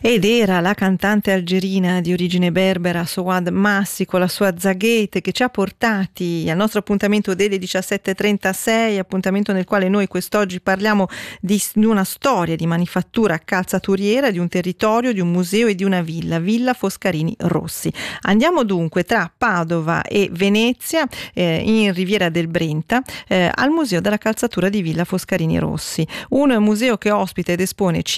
Ed era la cantante algerina di origine berbera Souad Massi con la sua Zaghete, che ci ha portati al nostro appuntamento delle 17:36, appuntamento nel quale noi quest'oggi parliamo di una storia di manifattura calzaturiera, di un territorio, di un museo e di una Villa Foscarini Rossi. Andiamo dunque tra Padova e Venezia, in Riviera del Brenta, al Museo della Calzatura di Villa Foscarini Rossi, un museo che ospita ed espone